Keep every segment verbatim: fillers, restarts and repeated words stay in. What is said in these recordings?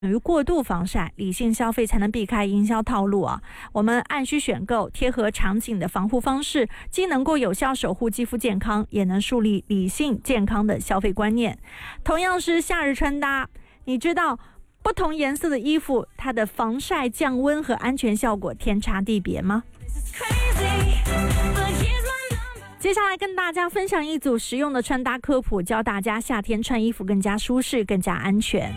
于过度防晒，理性消费才能避开营销套路啊！我们按需选购，贴合场景的防护方式，既能够有效守护肌肤健康，也能树立理性健康的消费观念。同样是夏日穿搭，你知道不同颜色的衣服，它的防晒、降温和安全效果天差地别吗？接下来跟大家分享一组实用的穿搭科普，教大家夏天穿衣服更加舒适、更加安全。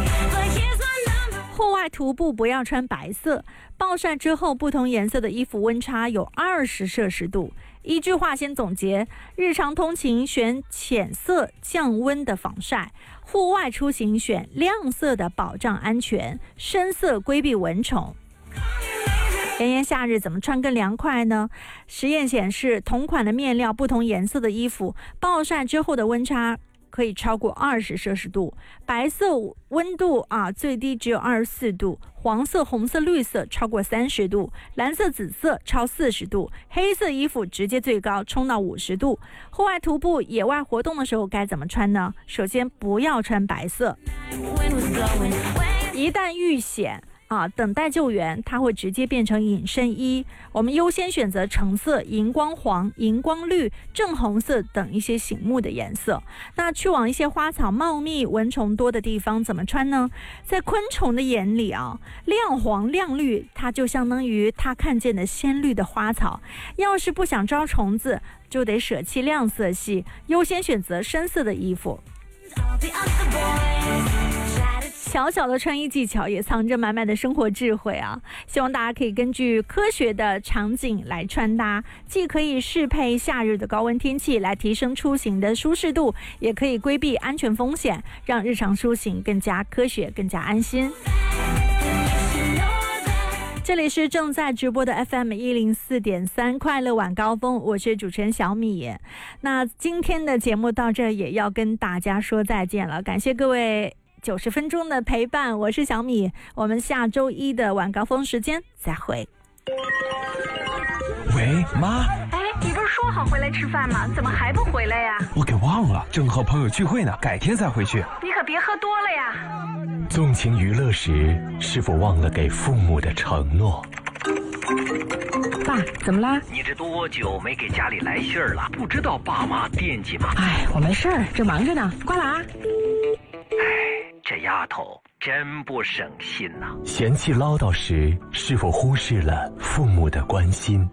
户外徒步不要穿白色，暴晒之后不同颜色的衣服温差有二十摄氏度。一句话先总结：日常通勤选浅色降温的防晒，户外出行选亮色的保障安全，深色规避蚊虫。炎炎夏日怎么穿更凉快呢？实验显示，同款的面料、不同颜色的衣服，暴晒之后的温差可以超过二十摄氏度。白色温度啊最低只有二十四度，黄色、红色、绿色超过三十度，蓝色、紫色超四十度，黑色衣服直接最高冲到五十度。户外徒步、野外活动的时候该怎么穿呢？首先不要穿白色，一旦遇险啊，等待救援，它会直接变成隐身衣。我们优先选择橙色、荧光黄、荧光绿、正红色等一些醒目的颜色。那去往一些花草茂密、蚊虫多的地方怎么穿呢？在昆虫的眼里啊，亮黄、亮绿，它就相当于它看见的鲜绿的花草。要是不想招虫子，就得舍弃亮色系，优先选择深色的衣服。小小的穿衣技巧也藏着满满的生活智慧啊！希望大家可以根据科学的场景来穿搭，既可以适配夏日的高温天气，来提升出行的舒适度，也可以规避安全风险，让日常出行更加科学、更加安心。这里是正在直播的 F M 一零四点三 快乐晚高峰，我是主持人小米。那今天的节目到这也要跟大家说再见了，感谢各位九十分钟的陪伴，我是小米，我们下周一的晚高峰时间再会。 喂，妈。 哎，你不是说好回来吃饭吗？怎么还不回来呀？ 我给忘了，正和朋友聚会呢，改天再回去。 你可别喝多了呀。 纵情娱乐时，是否忘了给父母的承诺？ 爸，怎么啦？ 你这多久没给家里来信儿了？不知道爸妈惦记吗？ 哎，我没事儿，正忙着呢，挂了啊。 哎，这丫头真不省心呐、啊！ 嫌弃唠叨时，是否忽视了父母的关心？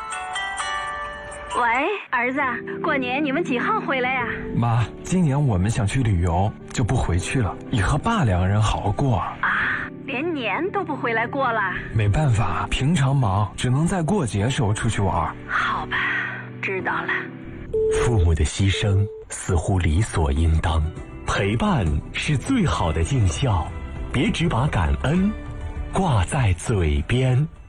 喂，儿子，过年你们几号回来呀？ 妈，今年我们想去旅游，就不回去了，也和爸两个人好好过。 啊，连年都不回来过了？ 没办法，平常忙，只能在过节时候出去玩。 好吧，知道了。 父母的牺牲似乎理所应当，陪伴是最好的尽孝，别只把感恩挂在嘴边。